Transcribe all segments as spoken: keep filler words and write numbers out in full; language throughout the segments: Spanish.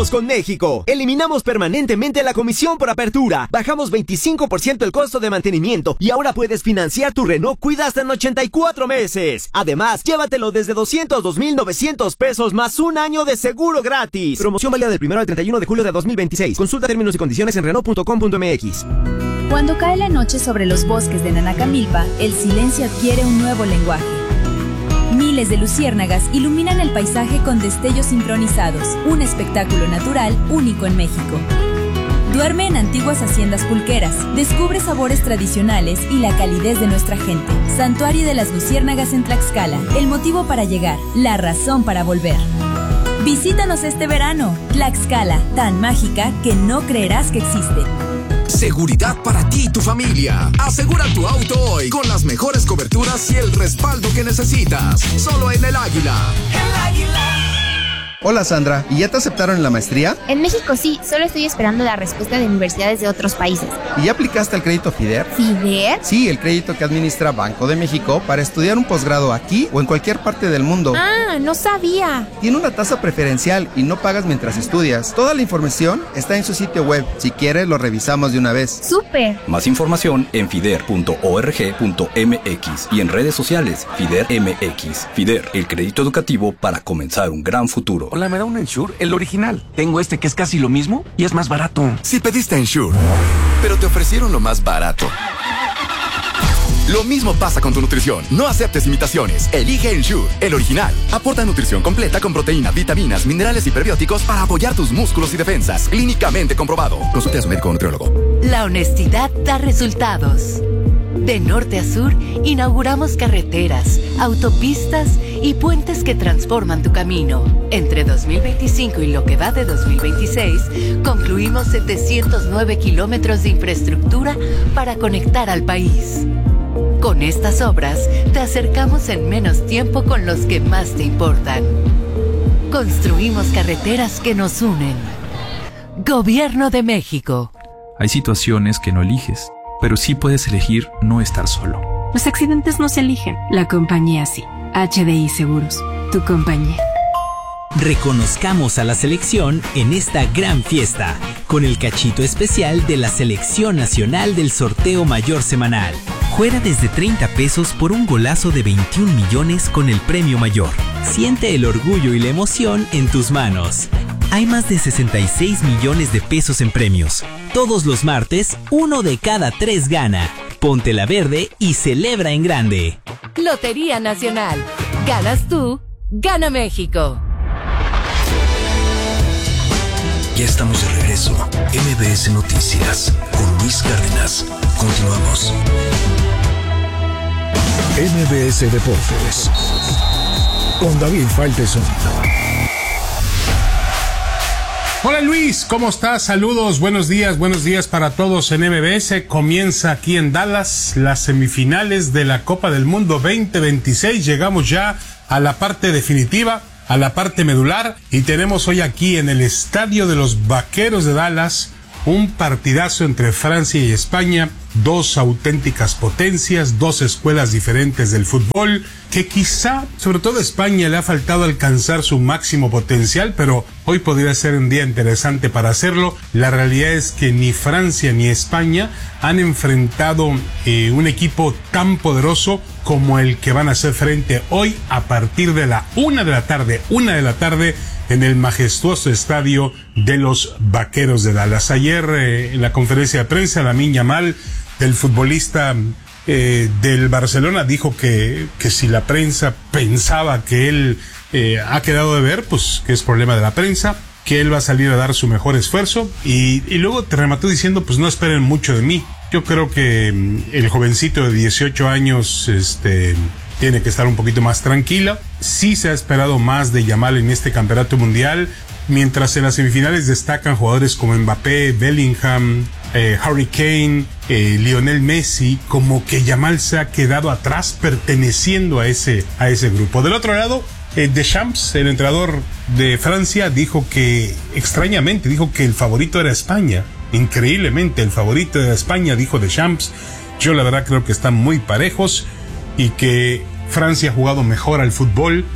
Con México, eliminamos permanentemente la comisión por apertura, bajamos veinticinco por ciento el costo de mantenimiento y ahora puedes financiar tu Renault Kwid hasta en ochenta y cuatro meses. Además, llévatelo desde doscientos dos mil novecientos pesos más un año de seguro gratis. Promoción válida del primero al treinta y uno de julio de dos mil veintiséis. Consulta términos y condiciones en Renault punto com punto m x. Cuando cae la noche sobre los bosques de Nanacamilpa, el silencio adquiere un nuevo lenguaje. Miles de luciérnagas iluminan el paisaje con destellos sincronizados, un espectáculo natural único en México. Duerme en antiguas haciendas pulqueras, descubre sabores tradicionales y la calidez de nuestra gente. Santuario de las Luciérnagas en Tlaxcala, el motivo para llegar, la razón para volver. Visítanos este verano, Tlaxcala, tan mágica que no creerás que existe. Seguridad para ti y tu familia. Asegura tu auto hoy con las mejores coberturas y el respaldo que necesitas. Solo en El Águila. El Águila. Hola Sandra, ¿y ya te aceptaron en la maestría? En México sí, solo estoy esperando la respuesta de universidades de otros países. ¿Y ya aplicaste el crédito FIDER? ¿FIDER? Sí, el crédito que administra Banco de México para estudiar un posgrado aquí o en cualquier parte del mundo. Ah, no sabía. Tiene una tasa preferencial y no pagas mientras estudias. Toda la información está en su sitio web. Si quieres, lo revisamos de una vez. ¡Súper! Más información en fider punto org punto m x y en redes sociales FIDER M X. FIDER, el crédito educativo para comenzar un gran futuro. Hola, ¿me da un Ensure? El original. Tengo este que es casi lo mismo y es más barato. Si pediste Ensure, pero te ofrecieron lo más barato. Lo mismo pasa con tu nutrición. No aceptes imitaciones. Elige Ensure, el original. Aporta nutrición completa con proteína, vitaminas, minerales y prebióticos para apoyar tus músculos y defensas. Clínicamente comprobado. Consulte a su médico o nutriólogo. La honestidad da resultados. De norte a sur, inauguramos carreteras, autopistas y puentes que transforman tu camino. Entre dos mil veinticinco y lo que va de dos mil veintiséis, concluimos setecientos nueve kilómetros de infraestructura para conectar al país. Con estas obras, te acercamos en menos tiempo con los que más te importan. Construimos carreteras que nos unen. Gobierno de México. Hay situaciones que no eliges, pero sí puedes elegir no estar solo. Los accidentes no se eligen, la compañía sí. H D I Seguros, tu compañía. Reconozcamos a la selección en esta gran fiesta, con el cachito especial de la Selección Nacional del Sorteo Mayor Semanal. Juega desde treinta pesos por un golazo de veintiún millones con el premio mayor. Siente el orgullo y la emoción en tus manos. Hay más de sesenta y seis millones de pesos en premios. Todos los martes, uno de cada tres gana. Ponte la verde y celebra en grande. Lotería Nacional. Ganas tú, gana México. Ya estamos de regreso. M B S Noticias con Luis Cárdenas. Continuamos. M B S Deportes con David Faitelson. Hola Luis, ¿cómo estás? Saludos, buenos días, buenos días para todos en M B S. Comienza aquí en Dallas las semifinales de la Copa del Mundo veinte veintiséis. Llegamos ya a la parte definitiva, a la parte medular, y tenemos hoy aquí en el Estadio de los Vaqueros de Dallas un partidazo entre Francia y España, dos auténticas potencias, dos escuelas diferentes del fútbol, que quizá, sobre todo a España, le ha faltado alcanzar su máximo potencial, pero hoy podría ser un día interesante para hacerlo. La realidad es que ni Francia ni España han enfrentado eh, un equipo tan poderoso como el que van a hacer frente hoy a partir de la una de la tarde, una de la tarde, en el majestuoso estadio de los Vaqueros de Dallas. Ayer, eh, en la conferencia de prensa, Lamine Yamal, el futbolista eh, del Barcelona, dijo que, que si la prensa pensaba que él eh, ha quedado de ver, pues que es problema de la prensa, que él va a salir a dar su mejor esfuerzo, y, y luego te remató diciendo, pues no esperen mucho de mí. Yo creo que el jovencito de dieciocho años, este... tiene que estar un poquito más tranquila. Sí se ha esperado más de Yamal en este campeonato mundial, mientras en las semifinales destacan jugadores como Mbappé, Bellingham, eh, Harry Kane, eh, Lionel Messi, como que Yamal se ha quedado atrás perteneciendo a ese, a ese grupo. Del otro lado, eh, Deschamps, el entrenador de Francia, dijo que, extrañamente, dijo que el favorito era España. Increíblemente, el favorito era España, dijo Deschamps. Yo la verdad creo que están muy parejos y que Francia ha jugado mejor al fútbol,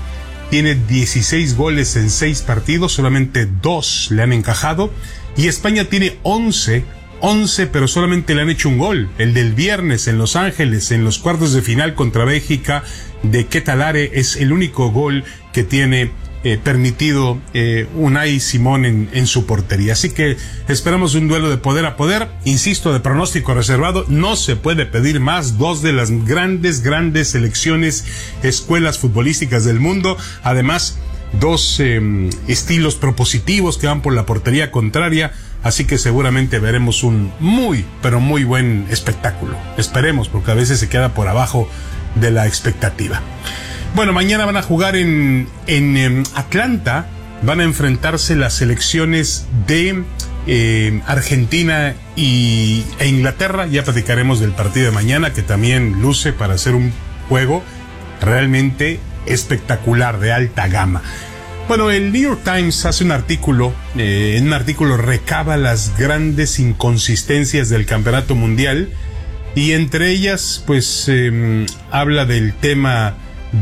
tiene dieciséis goles en seis partidos, solamente dos le han encajado. Y España tiene once, once, pero solamente le han hecho un gol. El del viernes en Los Ángeles, en los cuartos de final contra Bélgica, de Ketalare, es el único gol que tiene eh, permitido eh, Unai Simón en, en su portería. Así que esperamos un duelo de poder a poder. Insisto, de pronóstico reservado, no se puede pedir más. Dos de las grandes, grandes selecciones, escuelas futbolísticas del mundo. Además, dos eh, estilos propositivos que van por la portería contraria. Así que seguramente veremos un muy, pero muy buen espectáculo. Esperemos, porque a veces se queda por abajo de la expectativa. Bueno, mañana van a jugar en, en, en Atlanta. Van a enfrentarse las selecciones de eh, Argentina y, e Inglaterra. Ya platicaremos del partido de mañana, que también luce para ser un juego realmente espectacular, de alta gama. Bueno, el New York Times hace un artículo, eh, en un artículo recaba las grandes inconsistencias del campeonato mundial, y entre ellas, pues, eh, habla del tema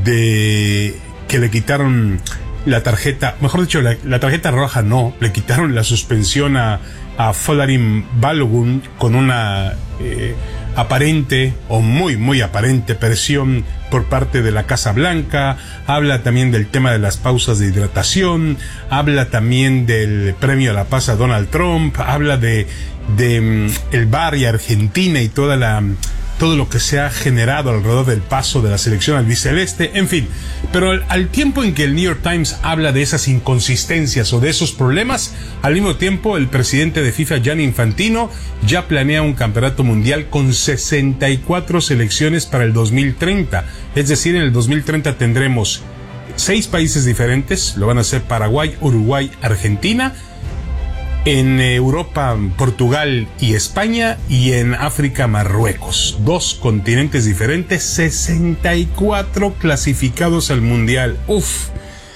de que le quitaron la tarjeta, mejor dicho, la, la tarjeta roja no, le quitaron la suspensión a, a Folarin Balogun con una eh, aparente o muy muy aparente presión por parte de la Casa Blanca. Habla también del tema de las pausas de hidratación, habla también del premio a la paz a Donald Trump, habla de, de um, el V A R y Argentina y toda la todo lo que se ha generado alrededor del paso de la selección albiceleste, en fin. Pero al, al tiempo en que el New York Times habla de esas inconsistencias o de esos problemas, al mismo tiempo el presidente de FIFA, Gianni Infantino, ya planea un campeonato mundial con sesenta y cuatro selecciones para el dos mil treinta. Es decir, en el dos mil treinta tendremos seis países diferentes, lo van a hacer Paraguay, Uruguay, Argentina. En Europa, Portugal y España, y en África, Marruecos. Dos continentes diferentes, sesenta y cuatro clasificados al Mundial. Uf,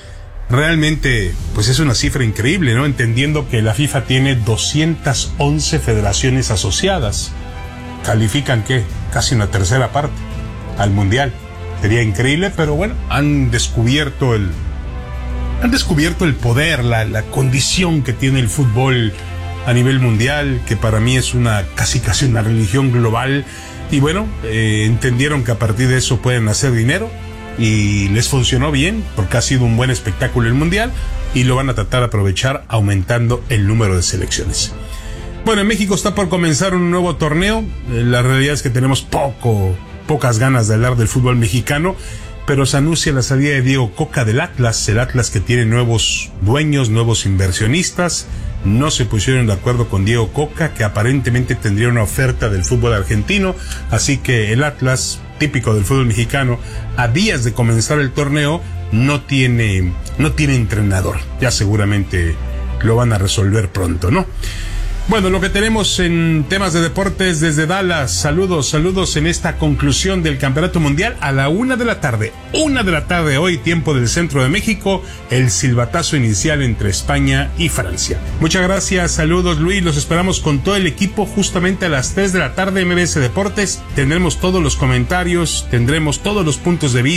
realmente, pues es una cifra increíble, ¿no? Entendiendo que la FIFA tiene doscientas once federaciones asociadas. Califican, ¿qué? Casi una tercera parte al Mundial. Sería increíble, pero bueno, han descubierto el... Han descubierto el poder, la, la condición que tiene el fútbol a nivel mundial, que para mí es una casi casi una religión global. Y bueno, eh, entendieron que a partir de eso pueden hacer dinero, y les funcionó bien, porque ha sido un buen espectáculo el mundial, y lo van a tratar de aprovechar aumentando el número de selecciones. Bueno, en México está por comenzar un nuevo torneo. Eh, la realidad es que tenemos poco, pocas ganas de hablar del fútbol mexicano, pero se anuncia la salida de Diego Coca del Atlas, el Atlas que tiene nuevos dueños, nuevos inversionistas. No se pusieron de acuerdo con Diego Coca, que aparentemente tendría una oferta del fútbol argentino, así que el Atlas, típico del fútbol mexicano, a días de comenzar el torneo, no tiene, no tiene entrenador. Ya seguramente lo van a resolver pronto, ¿no? Bueno, lo que tenemos en temas de deportes desde Dallas. Saludos, saludos en esta conclusión del Campeonato Mundial a la una de la tarde. Una de la tarde hoy, tiempo del centro de México, el silbatazo inicial entre España y Francia. Muchas gracias, saludos Luis, los esperamos con todo el equipo justamente a las tres de la tarde, M B S Deportes. Tendremos todos los comentarios, tendremos todos los puntos de vista.